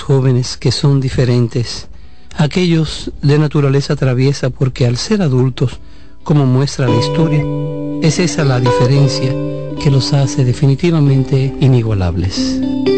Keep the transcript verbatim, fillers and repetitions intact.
jóvenes que son diferentes, aquellos de naturaleza traviesa, porque al ser adultos, como muestra la historia, es esa la diferencia que los hace definitivamente inigualables.